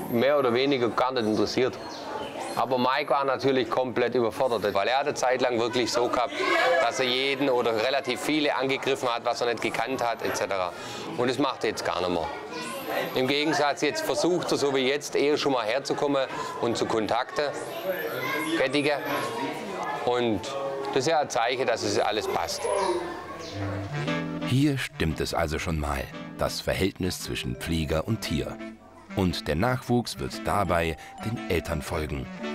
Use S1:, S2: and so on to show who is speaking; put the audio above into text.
S1: mehr oder weniger gar nicht interessiert. Aber Mike war natürlich komplett überfordert, weil er hat eine Zeit lang wirklich so gehabt, dass er jeden oder relativ viele angegriffen hat, was er nicht gekannt hat etc. Und das macht er jetzt gar nicht mehr. Im Gegensatz, jetzt versucht er, so wie jetzt, eher schon mal herzukommen und zu Kontakten tätigen. Und das ist ja ein Zeichen, dass es alles passt.
S2: Hier stimmt es also schon mal, das Verhältnis zwischen Pfleger und Tier. Und der Nachwuchs wird dabei den Eltern folgen.